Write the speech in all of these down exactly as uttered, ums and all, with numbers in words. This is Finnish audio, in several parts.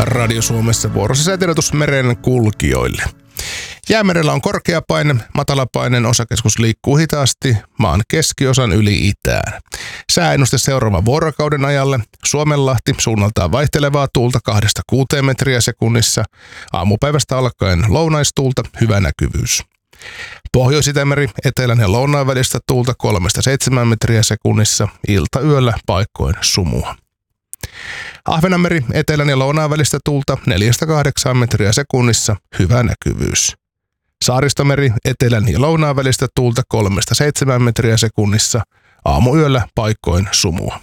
Radio Suomessa vuorossa säätiedotus meren kulkijoille. Jäämerellä on korkeapaine, matalapaineen osakeskus liikkuu hitaasti maan keskiosan yli itään. Sääennuste seuraavan vuorokauden ajalle: Suomenlahti suunnaltaan vaihtelevaa tuulta kahdesta kuuteen metriä sekunnissa, aamupäivästä alkaen lounaistuulta, hyvä näkyvyys. Pohjois-Itämeri etelän ja lounaan välistä tuulta kolmesta seitsemään metriä sekunnissa, ilta-yöllä paikkoin sumua. Ahvenanmeri etelän ja lounaan välistä tuulta neljästä kahdeksaan metriä sekunnissa, hyvä näkyvyys. Saaristomeri etelän ja lounaan välistä tuulta kolmesta seitsemään metriä sekunnissa, aamuyöllä paikkoin sumua.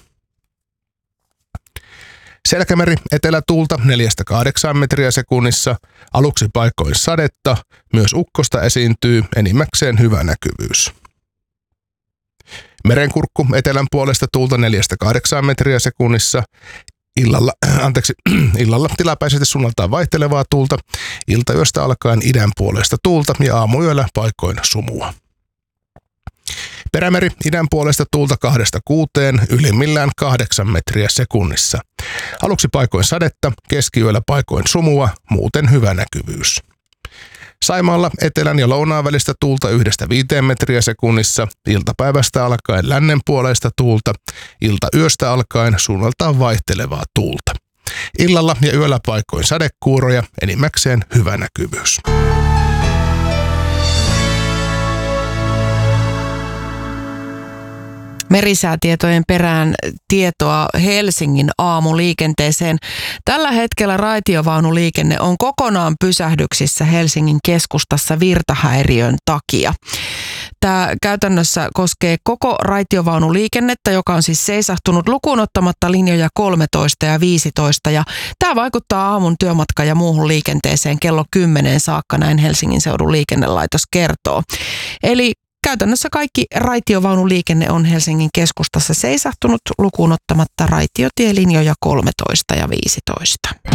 Selkämeri etelätuulta neljästä kahdeksaan metriä sekunnissa, aluksi paikkoin sadetta, myös ukkosta esiintyy, enimmäkseen hyvä näkyvyys. Merenkurkku etelän puolesta tuulta neljästä kahdeksaan metriä sekunnissa, illalla, anteeksi, illalla tilapäisesti suunnaltaan vaihtelevaa tuulta, iltayöstä alkaen idän puolesta tuulta ja aamuyöllä paikkoin sumua. Perämeri idän puolesta tuulta kahdesta kuuteen, ylimmillään kahdeksan metriä sekunnissa. Aluksi paikoin sadetta, keskiyöllä paikoin sumua, muuten hyvä näkyvyys. Saimaalla etelän ja lounaan välistä tuulta yhdestä viiteen metriä sekunnissa, iltapäivästä alkaen lännen puoleista tuulta, iltayöstä alkaen suunnaltaan vaihtelevaa tuulta. Illalla ja yöllä paikoin sadekuuroja, enimmäkseen hyvä näkyvyys. Merisäätietojen perään tietoa Helsingin aamuliikenteeseen. Tällä hetkellä raitiovaunuliikenne on kokonaan pysähdyksissä Helsingin keskustassa virtahäiriön takia. Tämä käytännössä koskee koko raitiovaunuliikennettä, joka on siis seisahtunut lukuun ottamatta linjoja kolmetoista ja viisitoista. Ja tämä vaikuttaa aamun työmatka- ja muuhun liikenteeseen kello kymmenen saakka, näin Helsingin seudun liikennelaitos kertoo. Eli käytännössä kaikki raitiovaunuliikenne on Helsingin keskustassa seisahtunut lukuun ottamatta raitiotielinjoja kolmetoista ja viisitoista.